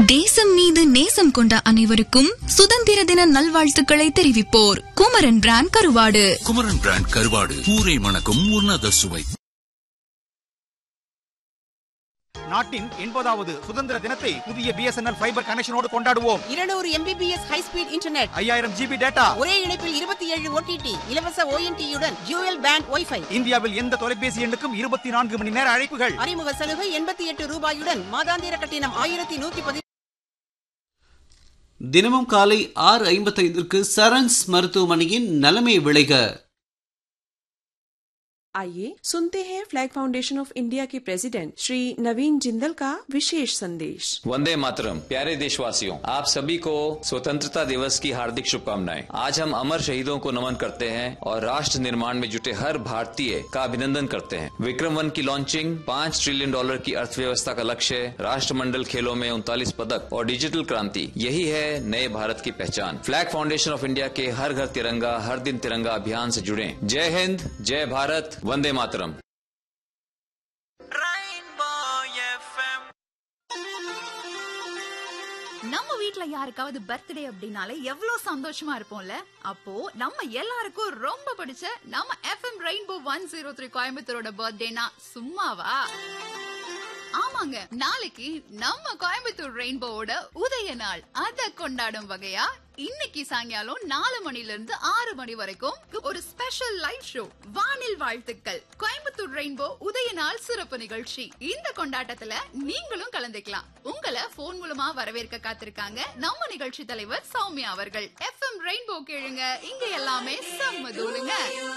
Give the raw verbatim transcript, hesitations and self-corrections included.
தேசம் மீது நேசம் கொண்ட அனைவருக்கும் சுதந்திர தின நல்வாழ்த்துக்களை தெரிவிப்போர் குமரன் பிராண்ட் கருவாடு. குமரன் பிராண்ட் கருவாடு ஊரை மணக்கும் உன்னத சுவை. நாட்டின் எண்பதாவது சுதந்திர தினத்தை புதிய பிஎஸ்என்எல் ஃபைபர் கனெக்ஷனோடு கொண்டாடுவோம். இருநூறு எம்பிபிஎஸ் ஹை ஸ்பீட் இன்டர்நெட், ஐயாயிரம் ஜிபி டேட்டா, ஒரே இணைப்பில் இருபத்தி ஏழு ஓடிடி, இலவச ஓஎன்டியுடன் டியூயல் பேண்ட் வைஃபை. இந்தியாவில் எந்த தொலைபேசி எண்ணுக்கும் இருபத்தி நான்கு மணி நேர அழைப்புகள். அறிமுக சலுகை எண்பத்தி எட்டு ரூபாயுடன் மாதாந்திர கட்டணம் ஆயிரத்தி நூத்தி பதி. தினமும் காலை ஆறு ஐம்பத்தி ஐந்திற்கு சரண்ஸ் மருத்துவமனையின் நலமே விளைக. आइए सुनते हैं फ्लैग फाउंडेशन ऑफ इंडिया के प्रेसिडेंट श्री नवीन जिंदल का विशेष संदेश। वंदे मातरम। प्यारे देशवासियों, आप सभी को स्वतंत्रता दिवस की हार्दिक शुभकामनाएं। आज हम अमर शहीदों को नमन करते हैं और राष्ट्र निर्माण में जुटे हर भारतीय का अभिनंदन करते हैं। विक्रम वन की लॉन्चिंग, पाँच ट्रिलियन डॉलर की अर्थव्यवस्था का लक्ष्य, राष्ट्रमंडल खेलों में उनतालीस पदक और डिजिटल क्रांति, यही है नए भारत की पहचान। फ्लैग फाउंडेशन ऑफ इंडिया के हर घर तिरंगा हर दिन तिरंगा अभियान से जुड़े। जय हिंद, जय भारत, वंदे मातरम। நம்ம வீட்ல யாருக்காவது பர்த்டே அப்படின்னாலே எவ்வளவு சந்தோஷமா இருப்போம்ல. அப்போ நம்ம எல்லாருக்கும் ரொம்ப பிடிச்ச நம்ம FM rainbow one zero three கோயம்புத்தூரோட பர்த்டேனா சும்மாவா? ஆமாங்க, நாளைக்கு நம்ம கோயம்புத்தூர் ரெயின்போவோட உதய நாள். அத கொண்டாடும் வகையா இன்னைக்கு சாயங்காலம் நாலு மணில இருந்து ஆறு மணி வரைக்கும் ஒரு ஸ்பெஷல் லைவ் ஷோ, வானில் வாழ்த்துக்கள், கோயம்புத்தூர் ரெயின்போ உதய நாள் சிறப்பு நிகழ்ச்சி. இந்த கொண்டாட்டத்துல நீங்களும் கலந்துக்கலாம். உங்களை போன் மூலமா வரவேற்க காத்திருக்காங்க நம்ம நிகழ்ச்சி தலைவர் சௌமியா அவர்கள். எஃப்எம் ரெயின்போ கேளுங்க, இங்க எல்லாமே செம்ம தூளுங்க.